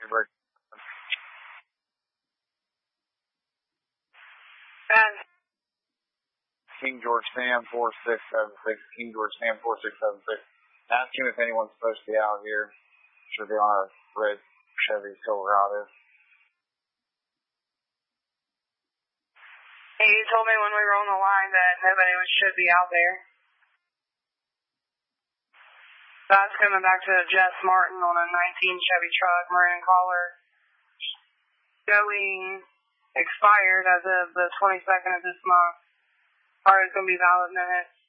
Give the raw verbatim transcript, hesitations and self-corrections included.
And King George Sam four six seven six. King George Sam four six seven six. Ask him if anyone's supposed to be out here. Should be on a red Chevy Silverado. He told me when we were on the line that nobody was, should be out there. So I was coming back to Jess Martin on a nineteen Chevy truck, maroon color, going expired as of the twenty-second of this month. Or it's going to be valid minutes.